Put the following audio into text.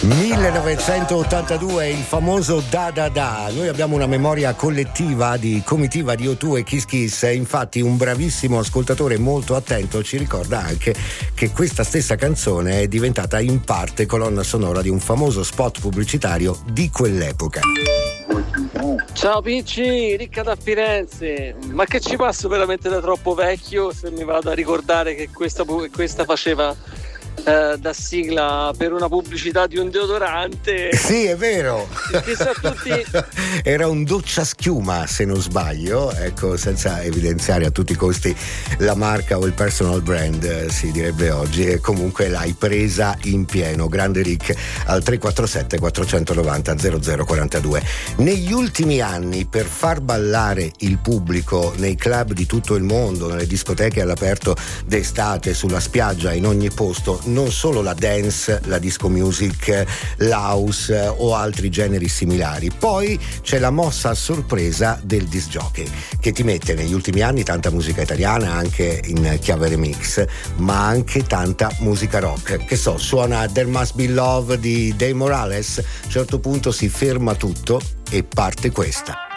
1982, il famoso Da Da Da. Noi abbiamo una memoria collettiva di comitiva di O2 e Kiss Kiss, infatti un bravissimo ascoltatore molto attento ci ricorda anche che questa stessa canzone è diventata in parte colonna sonora di un famoso spot pubblicitario di quell'epoca. Ciao Picci, Ricca da Firenze. Ma che ci passo veramente da troppo vecchio se mi vado a ricordare che questa faceva da sigla per una pubblicità di un deodorante. Sì, è vero. Chissà tutti. Era un doccia schiuma, se non sbaglio, ecco, senza evidenziare a tutti i costi la marca o il personal brand, si direbbe oggi, e comunque l'hai presa in pieno. Grande Rick al 347 490 0042. Negli ultimi anni, per far ballare il pubblico nei club di tutto il mondo, nelle discoteche all'aperto d'estate, sulla spiaggia, in ogni posto, non solo la dance, la disco music, l'house o altri generi similari. Poi c'è la mossa a sorpresa del disc jockey, che ti mette negli ultimi anni tanta musica italiana anche in chiave remix, ma anche tanta musica rock. Che so, suona There Must Be Love di Dave Morales, a un certo punto si ferma tutto e parte questa.